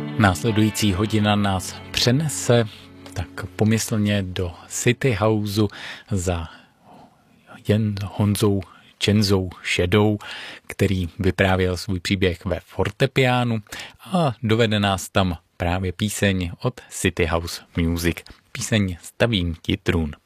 Následující hodina nás přenese tak pomyslně do City Houseu za Honzou Čenzou Šedou, který vyprávěl svůj příběh ve fortepiánu a dovede nás tam právě píseň od City House Music. Píseň Stavím ti trůn.